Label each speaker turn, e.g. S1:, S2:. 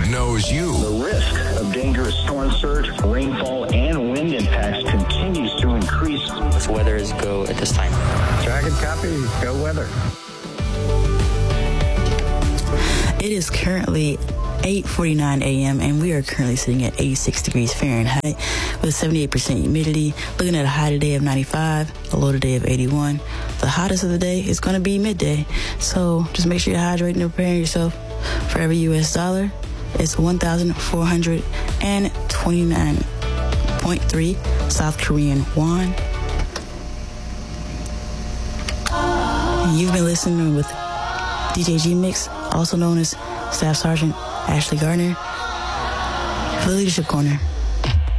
S1: knows you.
S2: The risk of dangerous storm surge, rainfall, and wind impacts continues to increase.
S3: With weather is go at this time.
S2: Dragon copy, go weather.
S4: It is currently 8:49 a.m. and we are currently sitting at 86 degrees Fahrenheit with 78% humidity. Looking at a high today of 95, a low today of 81. The hottest of the day is going to be midday. So just make sure you're hydrating and preparing yourself. For every U.S. dollar, it's 1,429.3 South Korean won. And you've been listening with DJ G Mix, also known as Staff Sergeant Ashley Gardner, for the Leadership Corner.